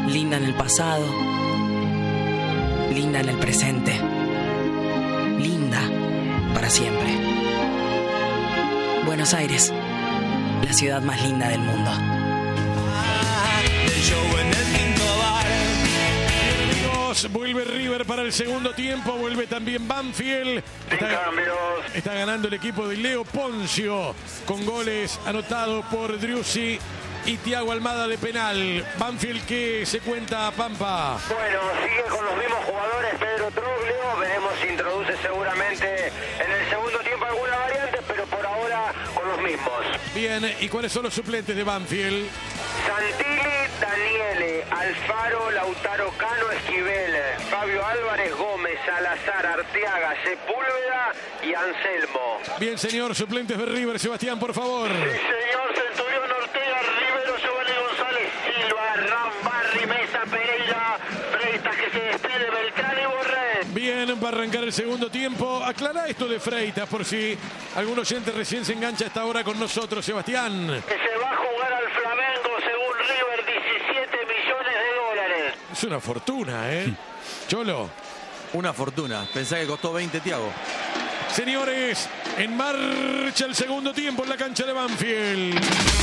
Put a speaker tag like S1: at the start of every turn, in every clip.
S1: linda en el pasado, linda en el presente, linda para siempre. Buenos Aires, la ciudad más linda del mundo.
S2: Vuelve River para el segundo tiempo, vuelve también Banfield. Está ganando el equipo de Leo Poncio con goles anotados por Driussi y Thiago Almada de penal. Banfield, que se cuenta, Pampa.
S3: Bueno, sigue con los mismos jugadores, Pedro Troglio. Veremos si introduce seguramente en el segundo tiempo alguna variante, pero por ahora con los mismos.
S2: Bien, ¿y cuáles son los suplentes de Banfield?
S3: Santilli, Daniele, Alfaro, Lautaro Cano, Esquivel, Fabio Álvarez, Gómez, Salazar, Arteaga, Sepúlveda y Anselmo.
S2: Bien, señor, suplentes de River, Sebastián, por favor.
S3: Sí, señor, Centurión, Ortega, Rivero, Giovanni González, Silva, Rambarri, Mesa, Pereira, Freitas, que se despide, Beltrán y Borré.
S2: Bien, va a arrancar el segundo tiempo. Aclará esto de Freitas por si algún oyente recién se engancha a esta hora con nosotros, Sebastián.
S3: Que se va a jugar al Flamengo, según River, 17 millones de dólares.
S2: Es una fortuna, ¿eh? Cholo.
S4: Una fortuna. Pensá que costó 20, Thiago.
S2: Señores, en marcha el segundo tiempo en la cancha de Banfield.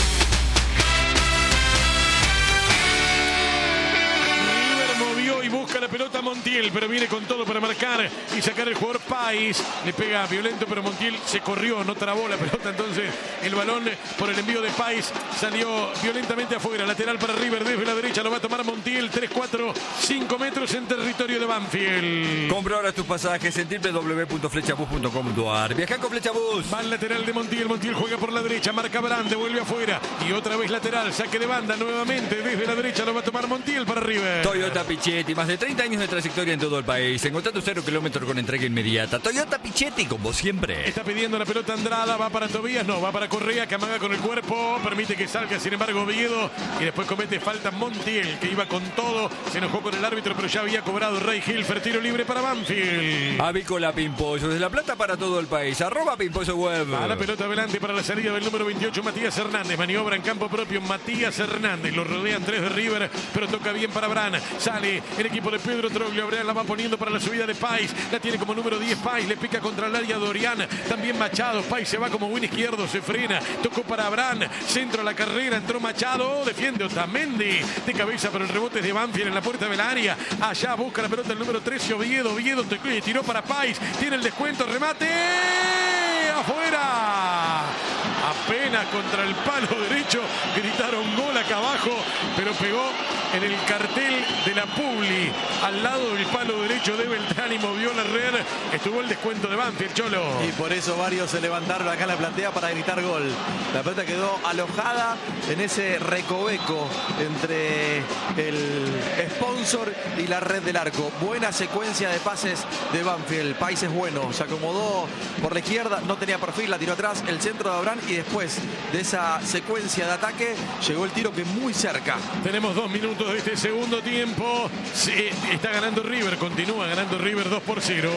S2: Movió y busca la pelota Montiel, pero viene con todo para marcar y sacar el jugador Páez. Le pega violento, pero Montiel se corrió, no trabó la pelota. Entonces el balón por el envío de Páez salió violentamente afuera. Lateral para River desde la derecha, lo va a tomar Montiel. 3, 4, 5 metros en territorio de Banfield.
S5: Compra ahora tus pasajes en www.flechabus.com.ar. Viaja con Flechabus.
S2: Va el lateral de Montiel. Montiel juega por la derecha, marca Brande, vuelve afuera y otra vez lateral, saque de banda nuevamente desde la derecha, lo va a tomar Montiel para River.
S5: Toyota Pichetti, más de 30 años de trayectoria en todo el país. Encontrá tu 0 kilómetro con entrega inmediata. Toyota Pichetti, con vos siempre.
S2: Está pidiendo la pelota Andrada, va para Tobías, no, va para Correa, que amaga con el cuerpo, permite que salga, sin embargo, Oviedo, y después comete falta Montiel, que iba con todo, se enojó con el árbitro, pero ya había cobrado Rey Hilfer, tiro libre para Banfield.
S5: Avícola Pimpollo, desde La Plata para todo el país. @Pimpollo Web.
S2: A la pelota adelante para la salida del número 28, Matías Hernández, maniobra en campo propio, Matías Hernández, lo rodean 3 de River, pero toca bien para Bran, sale el equipo de Pedro Troglio, Bran la va poniendo para la subida de Páez, la tiene como número 10 Páez, le pica contra el área Dorian, también Machado, Páez se va como buen izquierdo, se frena, tocó para Bran, centro a la carrera, entró Machado, defiende Otamendi, de cabeza para el rebote de Banfield en la puerta del área, allá busca la pelota el número 13 Oviedo, tiró para Páez, tiene el descuento, remate, afuera. Apenas contra el palo derecho, gritaron gol acá abajo, pero pegó en el cartel de la Publi, al lado del palo derecho de Beltrán y movió la red. Estuvo el descuento de Banfield, Cholo.
S4: Y por eso varios se levantaron acá en la platea para gritar gol. La pelota quedó alojada en ese recoveco entre el sponsor y la red del arco. Buena secuencia de pases de Banfield. Páez es bueno, se acomodó por la izquierda, no tenía perfil, la tiró atrás, el centro de Abraham, y después de esa secuencia de ataque llegó el tiro que muy cerca.
S2: Tenemos 2 minutos de este segundo tiempo. Sí, está ganando River, continúa ganando River 2-0.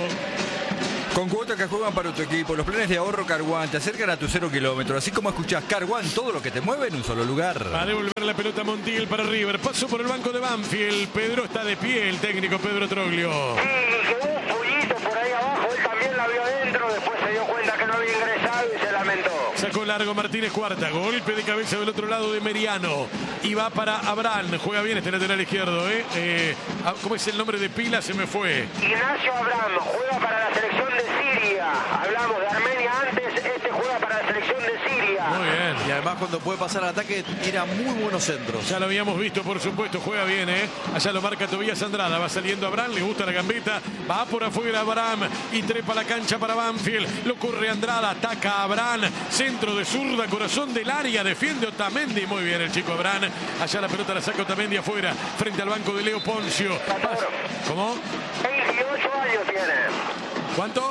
S5: Con cuotas que juegan para tu equipo, los planes de ahorro Carwan te acercan a tu 0 kilómetro. Así como escuchás Carwan, todo lo que te mueve en un solo lugar.
S2: Va a devolver la pelota Montiel para River. Pasó por el banco de Banfield. Pedro está de pie, el técnico Pedro Troglio.
S3: Sí, quedó un pollito por ahí abajo. Él también la vio adentro. Después se dio cuenta que no había ingresado y se lamentó.
S2: Sacó largo Martínez Cuarta. Golpe de cabeza del otro lado de Meriano. Y va para Abraham. Juega bien este lateral izquierdo. ¿Cómo es el nombre de pila? Se me fue.
S3: Ignacio Abraham juega para la selección de Siria. Hablamos de Armenia antes. Este juega para la selección de Siria.
S2: Muy bien.
S4: Y además cuando puede pasar al ataque tira muy buenos centros.
S2: Ya lo habíamos visto, por supuesto. Juega bien, Allá lo marca Tobías Andrada. Va saliendo Abraham. Le gusta la gambeta. Va por afuera Abraham. Y trepa la cancha para Banfield. Lo corre Andrada. Ataca a Abraham. Centro de zurda. Corazón del área. Defiende Otamendi. Muy bien el chico Abraham. Allá la pelota la saca Otamendi afuera. Frente al banco de Leo Poncio. ¿Cómo?
S3: 28 años tiene.
S2: ¿Cuánto?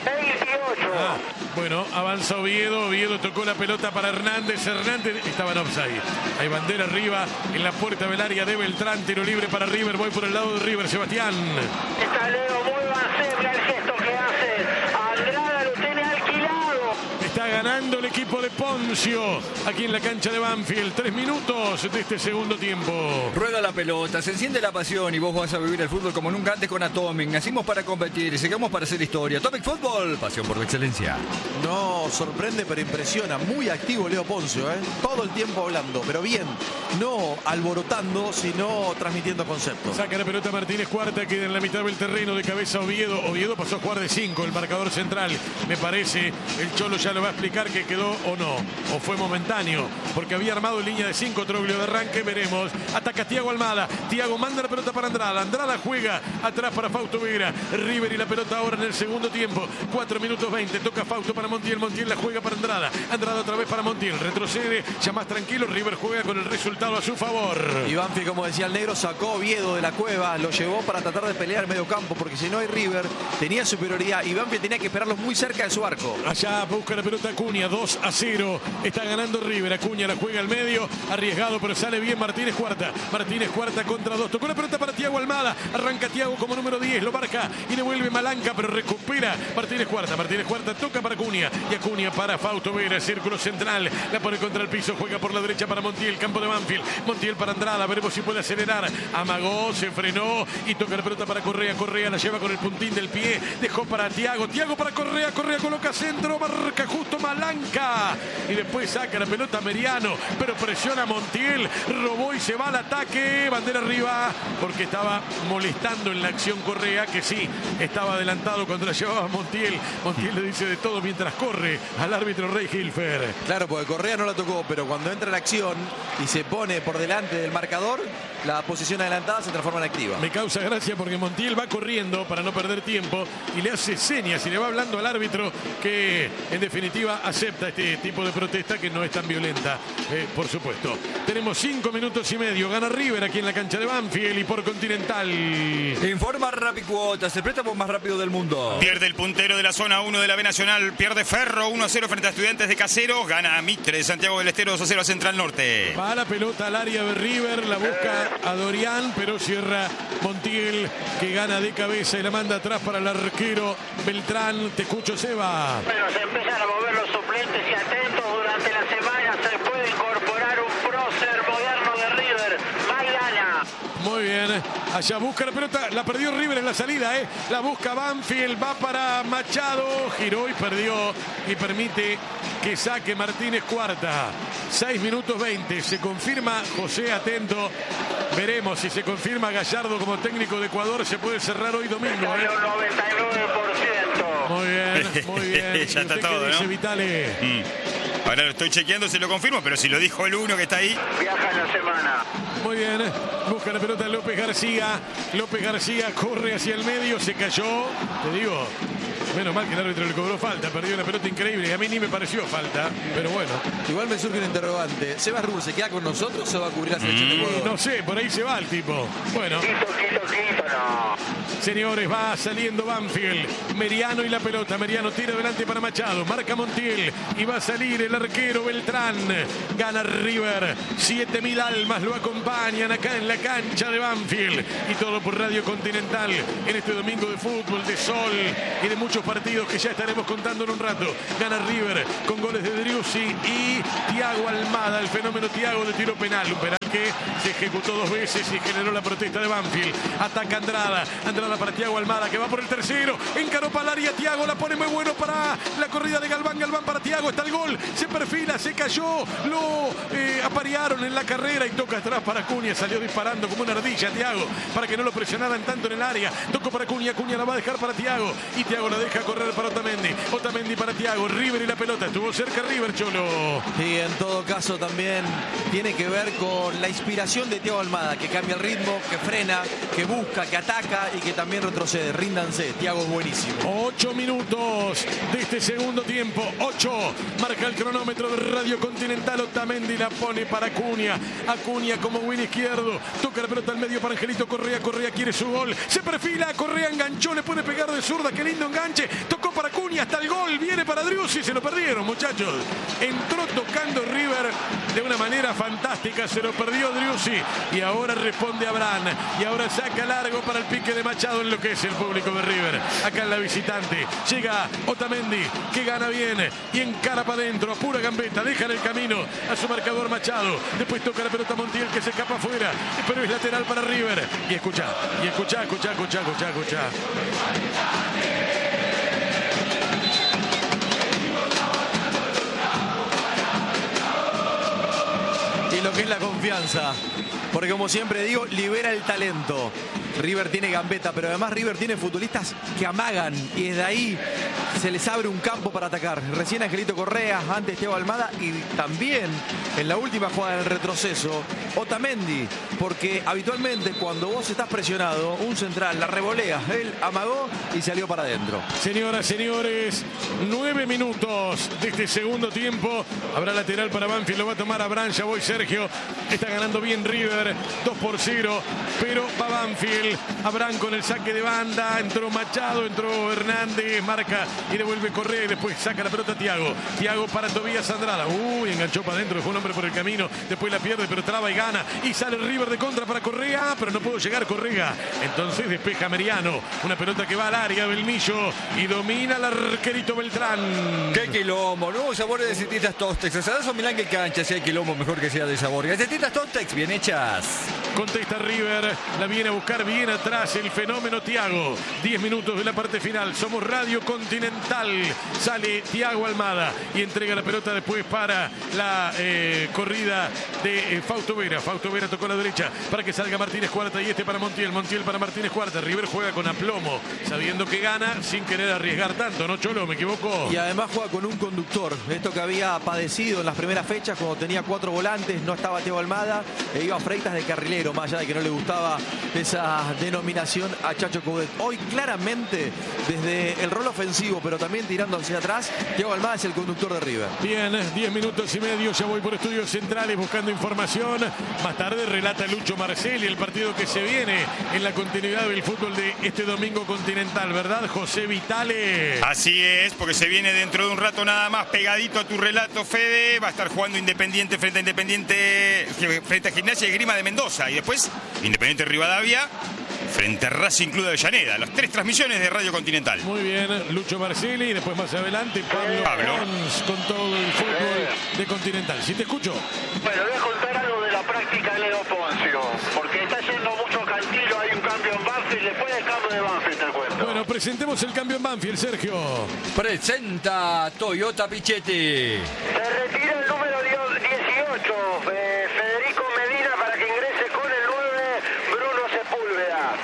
S3: 28.
S2: Bueno, avanza Oviedo. Oviedo tocó la pelota para Hernández. Hernández estaba en offside. Hay bandera arriba en la puerta del área de Beltrán. Tiro libre para River. Voy por el lado de River, Sebastián.
S3: Está Leo, muévanse, mira el gesto que hace. Andrada lo tiene alquilado.
S2: Está ganando el equipo de Poncio, aquí en la cancha de Banfield. 3 minutos de este segundo tiempo.
S5: Rueda la pelota, se enciende la pasión y vos vas a vivir el fútbol como nunca antes con Atomic. Nacimos para competir y llegamos para hacer historia. Atomic Fútbol, pasión por la excelencia.
S4: No, sorprende pero impresiona. Muy activo Leo Poncio, todo el tiempo hablando, pero bien. No alborotando, sino transmitiendo conceptos.
S2: Saca la pelota Martínez Cuarta, queda en la mitad del terreno, de cabeza Oviedo. Oviedo pasó a jugar de 5, el marcador central. Me parece, el Cholo ya lo va a explicar que quedó o no, o fue momentáneo, porque había armado en línea de 5 Troglio de arranque, veremos. Ataca Thiago Almada, Thiago manda la pelota para Andrada, Andrada juega atrás para Fausto Vera, River y la pelota ahora en el segundo tiempo, 4 minutos 20, toca Fausto para Montiel, Montiel la juega para Andrada, Andrada otra vez para Montiel, retrocede, ya más tranquilo, River juega con el resultado a su favor.
S4: Y Banfield, como decía el negro, sacó Oviedo de la cueva, lo llevó para tratar de pelear el medio campo, porque si no hay River, tenía superioridad y Banfield tenía que esperarlo muy cerca de su arco.
S2: Allá busca la pelota Acuña, 2-0, está ganando River, Acuña la juega al medio, arriesgado pero sale bien Martínez Cuarta contra 2, tocó la pelota para Thiago Almada, arranca Thiago como número 10, lo marca y devuelve Malanca, pero recupera Martínez Cuarta toca para Acuña y Acuña para Fausto Vera, círculo central, la pone contra el piso, juega por la derecha para Montiel, campo de Banfield, Montiel para Andrada, veremos si puede acelerar, amagó, se frenó y toca la pelota para Correa, Correa la lleva con el puntín del pie, dejó para Thiago, Thiago para Correa, Correa coloca centro, marca justo Malanca y después saca la pelota Meriano, pero presiona a Montiel, robó y se va al ataque, bandera arriba, porque estaba molestando en la acción Correa, que sí, estaba adelantado cuando la llevaba Montiel. Montiel le dice de todo mientras corre al árbitro Rey Hilfer.
S4: Claro, porque Correa no la tocó, pero cuando entra en la acción y se pone por delante del marcador, la posición adelantada se transforma en activa.
S2: Me causa gracia porque Montiel va corriendo para no perder tiempo y le hace señas y le va hablando al árbitro que en definitiva acepta este tipo de protesta que no es tan violenta, por supuesto. Tenemos 5 minutos y medio, gana River aquí en la cancha de Banfield y por Continental.
S5: Informa Rapicuotas, el préstamo más rápido del mundo.
S6: Pierde el puntero de la zona 1 de la B Nacional, pierde Ferro 1-0 frente a Estudiantes de Caseros, gana Mitre de Santiago del Estero 2-0 a Central Norte.
S2: Va la pelota al área de River, la busca a Dorian, pero cierra Montiel, que gana de cabeza y la manda atrás para el arquero Beltrán. Te escucho, Seba.
S3: Bueno, se empiezan a mover los suplentes y atentos durante la semana. Se puede incorporar un prócer moderno de River, Maidana.
S2: Muy bien, allá busca la pelota, la perdió River en la salida, la busca Banfield, va para Machado, giró y perdió y permite que saque Martínez Cuarta. 6 minutos 20, se confirma José, atento, veremos si se confirma Gallardo como técnico de Ecuador, se puede cerrar hoy domingo.
S3: Salió un 99%.
S2: Muy bien.
S6: Ya está todo,
S2: dice,
S6: ¿no?
S2: Vitale?
S6: Ahora lo estoy chequeando si lo confirmo, pero si lo dijo el uno que está ahí.
S3: Viaja en la semana.
S2: Muy bien, busca la pelota López García corre hacia el medio, se cayó, te digo, menos mal que el árbitro le cobró falta, perdió la pelota increíble y a mí ni me pareció falta, pero bueno.
S4: Igual me surge un interrogante, ¿Seba Rubio se queda con nosotros o se va a cubrir la selección de Ecuador?
S2: No sé, por ahí se va el tipo. Bueno,
S3: Quito, no.
S2: señores, va saliendo Banfield, Meriano y la pelota, Meriano tira adelante para Machado, marca Montiel y va a salir el arquero Beltrán, gana River, 7.000 almas lo acompañan acá en la cancha de Banfield y todo por Radio Continental en este domingo de fútbol, de sol y de muchos partidos que ya estaremos contando en un rato. Gana River con goles de Driussi y Thiago Almada, el fenómeno Thiago de tiro penal, un penal que se ejecutó 2 veces y generó la protesta de Banfield. Ataca Andrada para Thiago Almada, que va por el tercero, encaró para el área, Thiago la pone muy bueno para la corrida de Galván para Thiago, está el gol, se perfila, se cayó, lo aparearon en la carrera y toca atrás para Acuña, salió disparando como una ardilla Thiago, para que no lo presionaran tanto en el área, tocó para Acuña, Acuña la va a dejar para Thiago, y Thiago la deja correr para Otamendi para Thiago, River y la pelota, estuvo cerca River, Cholo.
S4: Y en todo caso también tiene que ver con la inspiración de Thiago Almada, que cambia el ritmo, que frena, que busca, que ataca y que también retrocede. Ríndanse, Thiago es buenísimo.
S2: 8 minutos de este segundo tiempo, 8, marca el cronómetro de Radio Continental. Otamendi la pone para Acuña, Acuña como win izquierdo, toca la pelota al medio para Angelito Correa, Correa quiere su gol, se perfila, Correa enganchó, le puede pegar de zurda, qué lindo enganche, tocó para Acuña, hasta el gol, viene para Driussi, se lo perdieron muchachos, entró tocando River de una manera fantástica, se lo perdió dio Driussi y ahora responde Abraham. Y ahora saca largo para el pique de Machado, en lo que es el público de River. Acá en la visitante llega Otamendi, que gana bien y encara para adentro, a pura gambeta, deja en el camino a su marcador Machado. Después toca la pelota Montiel, que se escapa afuera, pero es lateral para River. Y escucha.
S4: Y lo que es la confianza, porque como siempre digo, libera el talento. River tiene gambeta, pero además River tiene futbolistas que amagan y desde ahí se les abre un campo para atacar. Recién Angelito Correa, antes Thiago Almada y también en la última jugada del retroceso Otamendi, porque habitualmente cuando vos estás presionado, un central la revolea, él amagó y salió para adentro.
S2: Señoras, señores, 9 minutos de este segundo tiempo. Habrá lateral para Banfield, lo va a tomar Abraham. Ya voy, Sergio. Está ganando bien River, 2-0, pero va Banfield. Abraham con el saque de banda, entró Machado, entró Hernández, marca y devuelve Correa y después saca la pelota Thiago. Thiago para Tobías Andrada. Enganchó para adentro, dejó un hombre por el camino, después la pierde, pero traba y gana. Y sale River de contra para Correa, pero no pudo llegar Correa. Entonces despeja Meriano, una pelota que va al área, Belmillo, y domina al arquerito Beltrán.
S5: ¡Qué quilombo! Nuevos sabores de Galletitas Tostex. Asadazo Milán que cancha, si hay quilombo mejor que sea de sabor. Galletitas Tostex, bien hechas.
S2: Contesta River, la viene a buscar bien atrás el fenómeno Thiago. 10 minutos de la parte final. Somos Radio Continental. Sale Thiago Almada y entrega la pelota después para la corrida de Fausto Vera. Fausto Vera tocó a la derecha para que salga Martínez Cuarta y para Montiel. Montiel para Martínez Cuarta. River juega con aplomo, sabiendo que gana sin querer arriesgar tanto, ¿no, Cholo? ¿Me equivoco?
S4: Y además juega con un conductor. Esto que había padecido en las primeras fechas cuando tenía 4 volantes, no estaba Thiago Almada e iba a Freitas de carrilero, más allá de que no le gustaba esa denominación a Chacho Coudet. Hoy claramente desde el rol ofensivo, pero también tirando hacia atrás, Thiago Almada es el conductor de River.
S2: Bien, 10 minutos y medio, ya voy por estudios centrales buscando información. Más tarde relata Lucho Marcelli el partido que se viene en la continuidad del fútbol de este domingo continental, ¿verdad, José Vitale?
S6: Así es, porque se viene dentro de un rato nada más pegadito a tu relato, Fede. Va a estar jugando Independiente frente a Gimnasia y Grima de Mendoza. Y después Independiente Rivadavia frente a Racing Club de Avellaneda. Las 3 transmisiones de Radio Continental.
S2: Muy bien, Lucho Marcelli. Y después más adelante Pablo Pons con todo el fútbol de Continental. Si te escucho.
S3: Bueno, voy a contar algo de la práctica de Leo Poncio, porque está yendo mucho cantilo, hay un cambio en Banfield, después del cambio de Banfield te cuento.
S2: Bueno, presentemos el cambio en Banfield, Sergio.
S5: Presenta Toyota Pichetti.
S3: Se retira el número 18, Federico Medina, para que ingrese con el 9, Bruno Sepúlveda.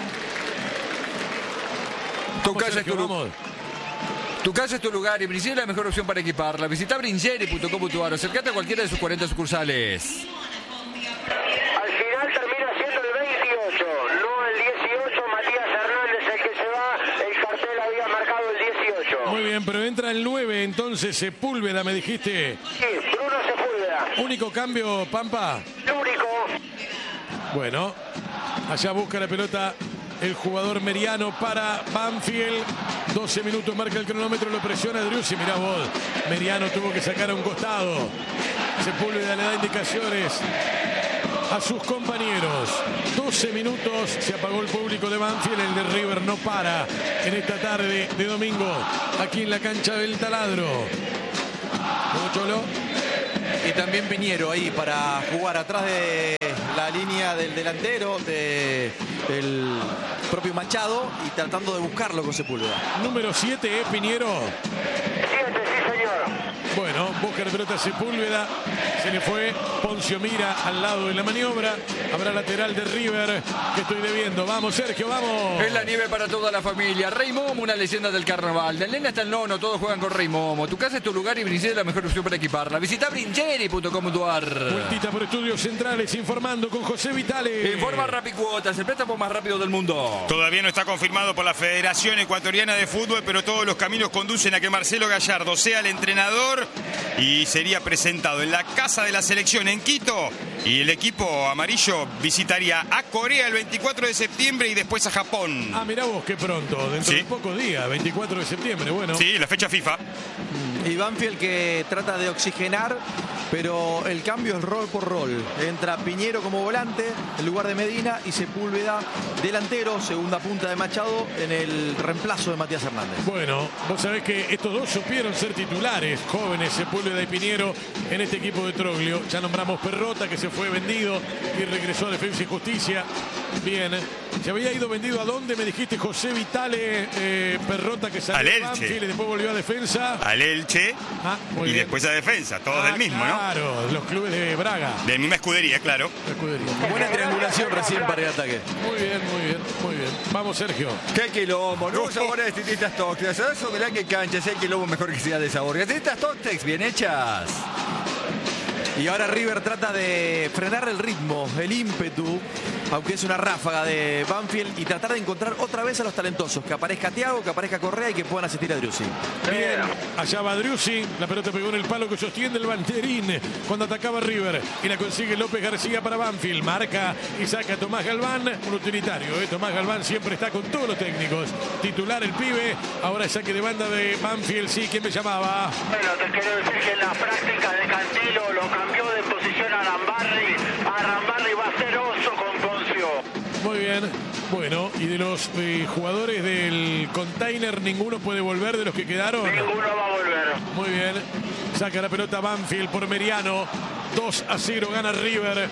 S5: Tu casa es tu lugar y Bringeri es la mejor opción para equiparla. Visita Bringeri.com.ar o acercate a cualquiera de sus 40 sucursales.
S3: Al final termina siendo el 28, no el 18. Matías Hernández el que se va, el cartel había marcado el 18.
S2: Muy bien, pero entra el 9, entonces Sepúlveda, me dijiste.
S3: Sí, Bruno Sepúlveda.
S2: ¿Único cambio, Pampa?
S3: El único.
S2: Bueno, allá busca la pelota el jugador Meriano para Banfield. 12 minutos marca el cronómetro, lo presiona Driussi. Mirá vos, Meriano tuvo que sacar a un costado. Sepúlveda le da indicaciones a sus compañeros. 12 minutos, se apagó el público de Banfield. El de River no para en esta tarde de domingo aquí en la cancha del Taladro. ¿Cómo, Cholo?
S4: Y también Piñero ahí para jugar atrás de la línea del delantero, del propio Machado, y tratando de buscarlo con Sepúlveda.
S2: Número 7, Piñero.
S3: 7, sí señor.
S2: Bueno, busca la pelota Sepúlveda. Se le fue. Poncio mira al lado de la maniobra. Habrá lateral de River que estoy debiendo. Vamos, Sergio, vamos.
S5: Es la nieve para toda la familia. Rey Momo, una leyenda del carnaval. Del nene hasta el nono, todos juegan con Rey Momo. Tu casa es tu lugar y Bringeri es la mejor opción para equiparla. Visita Bringeri.com.ar.
S2: Vueltita por estudios centrales informando con José Vitale.
S5: Informa Rapicuotas, el préstamo más rápido del mundo.
S6: Todavía no está confirmado por la Federación Ecuatoriana de Fútbol, pero todos los caminos conducen a que Marcelo Gallardo sea el entrenador y sería presentado en la casa de la selección en Quito. Y el equipo amarillo visitaría a Corea el 24 de septiembre y después a Japón.
S2: Ah, mirá vos, qué pronto. Dentro de pocos días, 24 de septiembre. Bueno.
S6: Sí, la fecha FIFA.
S4: Y Banfield que trata de oxigenar pero el cambio es rol por rol. Entra Piñero como volante en lugar de Medina y Sepúlveda delantero, segunda punta de Machado en el reemplazo de Matías Hernández.
S2: Bueno, vos sabés que estos dos supieron ser titulares, jóvenes, Sepúlveda y Piñero, en este equipo de Troglio. Ya nombramos Perrota, que se fue vendido y regresó a Defensa y Justicia. Bien, se había ido vendido ¿a dónde? Me dijiste José Vitale, Perrota, que salió
S6: al
S2: de
S6: Elche.
S2: Banfield y después volvió a Defensa.
S6: Al Elche
S2: Muy
S6: y
S2: bien.
S6: después a Defensa, todos del mismo,
S2: Claro, los clubes de Braga.
S6: ¿no? De misma escudería, claro.
S2: La escudería.
S4: Buena triangulación recién para el ataque.
S2: Muy bien, muy bien, muy bien. Vamos, Sergio.
S5: Qué quilombo, nuevos sabores de distintas tóxicas. Eso, mirá que cancha, ese quilombo mejor que sea de sabor. Distintas tóxicas bien hechas.
S4: Y ahora River trata de frenar el ritmo, el ímpetu, aunque es una ráfaga de Banfield, y tratar de encontrar otra vez a los talentosos, que aparezca Thiago, que aparezca Correa y que puedan asistir a Driussi.
S2: Bien, allá va Driussi, la pelota pegó en el palo que sostiene el banderín cuando atacaba River y la consigue López García para Banfield, marca y saca a Tomás Galván, un utilitario, Tomás Galván siempre está con todos los técnicos, titular el pibe, ahora saque de banda de Banfield, sí, ¿quién me llamaba?
S3: Bueno, te quiero decir que en la práctica de Cantilo lo cambió de posición a Rambarri. Rambarri va a ser oso con Poncio.
S2: Muy bien, bueno, y de los jugadores del container, ¿ninguno puede volver de los que quedaron?
S3: Ninguno va a volver.
S2: Muy bien, saca la pelota Banfield por Meriano, 2-0 gana River.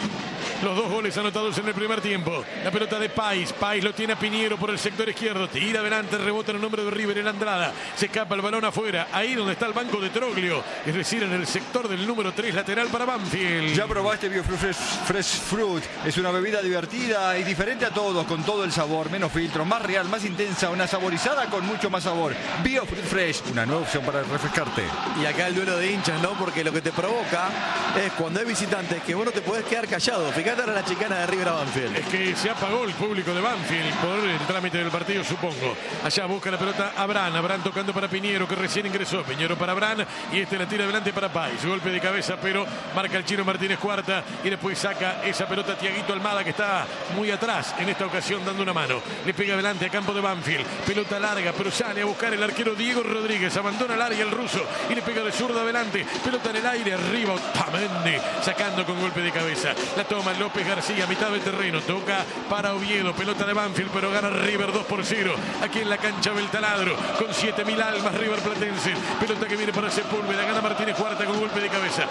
S2: Los dos goles anotados en el primer tiempo. La pelota de Pais. Pais lo tiene a Piñero por el sector izquierdo. Tira adelante, rebota en el nombre de River en Andrada. Se escapa el balón afuera. Ahí donde está el banco de Troglio. Es decir, en el sector del número 3, lateral para Banfield.
S5: Ya probaste BioFresh Fresh Fruit. Es una bebida divertida y diferente a todos, con todo el sabor, menos filtros, más real, más intensa, una saborizada con mucho más sabor. BioFruit Fresh, una nueva opción para refrescarte.
S4: Y acá el duelo de hinchas, ¿no? Porque lo que te provoca es cuando hay visitantes que vos no te podés quedar callado. Fíjate ahora la chicana de River a Banfield.
S2: Es que se apagó el público de Banfield por el trámite del partido, supongo. Allá busca la pelota Abrán. Abrán tocando para Piñero, que recién ingresó. Piñero para Abrán y la tira adelante para Pais. Golpe de cabeza, pero marca el Chino Martínez Cuarta y después saca esa pelota Tiaguito Almada, que está muy atrás en esta ocasión dando una mano. Le pega adelante a campo de Banfield. Pelota larga, pero sale a buscar el arquero Diego Rodríguez. Abandona el área el ruso y le pega de zurda adelante. Pelota en el aire, arriba Otamendi, sacando con golpe de cabeza. La toma López García, mitad del terreno, toca para Oviedo, pelota de Banfield, pero gana River 2-0, aquí en la cancha del Taladro, con 7.000 almas River Platense, pelota que viene para Sepúlveda, gana Martínez Cuarta con golpe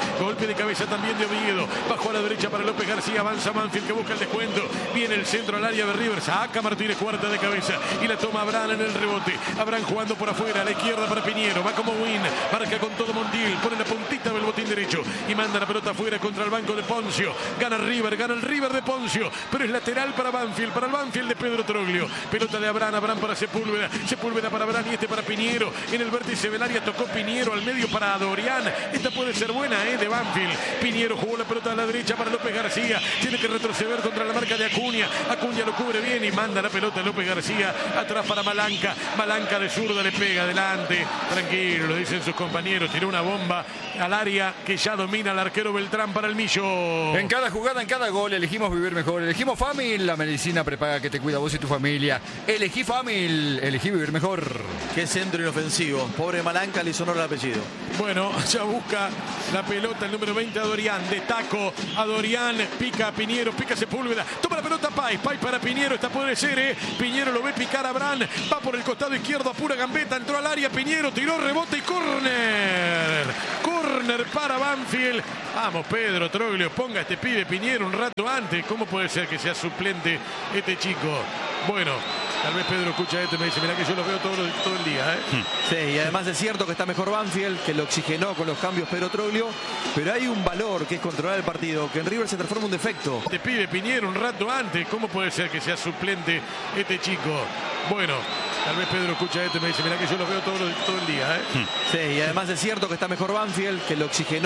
S2: de cabeza también de Oviedo, bajo a la derecha para López García, avanza Banfield que busca el descuento, viene el centro al área de River, saca Martínez Cuarta de cabeza y la toma Abrán en el rebote, Abrán jugando por afuera, a la izquierda para Piñero, va como win, marca con todo Montiel, pone la puntita del botín derecho y manda la pelota afuera contra el banco de Poncio, gana el River de Poncio, pero es lateral para Banfield, para el Banfield de Pedro Troglio. Pelota de Abrán, Abrán para Sepúlveda, Sepúlveda para Abrán y para Piñero. En el vértice del área tocó Piñero al medio para Dorian. Esta puede ser buena, de Banfield. Piñero jugó la pelota a la derecha para López García. Tiene que retroceder contra la marca de Acuña. Acuña lo cubre bien y manda la pelota a López García. Atrás para Malanca. Malanca de zurda le pega adelante. Tranquilo, lo dicen sus compañeros. Tiró una bomba al área que ya domina el arquero Beltrán para el Millo.
S5: En cada jugada, en cada gol, elegimos vivir mejor. Elegimos Famil, la medicina prepaga que te cuida a vos y tu familia. Elegí Famil, elegí vivir mejor.
S4: Qué centro inofensivo. Pobre Malanca, le hizo honor al apellido.
S2: Bueno, ya busca la pelota el número 20 a Dorian. De taco a Dorian, pica a Piñero, pica a Sepúlveda. Toma la pelota Pais, Pais para Piñero. Esta puede ser, Piñero lo ve picar a Abrán. Va por el costado izquierdo, a pura gambeta. Entró al área, Piñero tiró, rebote y córner. Córner para Banfield. Vamos, Pedro Troglio, ponga a este pibe Piñero un rato antes. ¿Cómo puede ser que sea suplente este chico? Bueno, tal vez Pedro escucha esto y me dice, mira que yo lo veo todo el día.
S4: Sí, y además es cierto que está mejor Banfield, que lo oxigenó con los cambios Pedro Troglio, pero hay un valor que es controlar el partido, que en River se transforma en un defecto.
S2: Este pibe Piñero un rato antes. ¿Cómo puede ser que sea suplente este chico? Bueno, tal vez Pedro escucha esto y me dice, mira que yo lo veo todo el día.
S4: Sí, y además es cierto que está mejor Banfield, que lo oxigenó